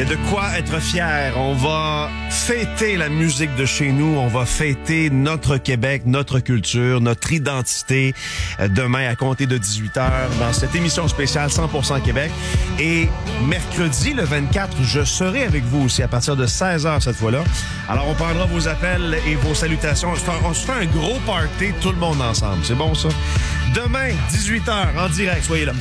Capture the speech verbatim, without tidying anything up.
y a de quoi être fier. On va fêter la musique de chez nous. On va fêter notre Québec, notre culture, notre identité. Demain, à compter de dix-huit heures, dans cette émission spéciale cent pour cent Québec. Et mercredi, le vingt-quatre, je serai avec vous aussi à partir de seize heures cette fois-là. Alors, on prendra vos appels et vos salutations. On se fait, on se fait un gros party, tout le monde ensemble. C'est bon, ça? Demain, dix-huit heures, en direct. Soyez là.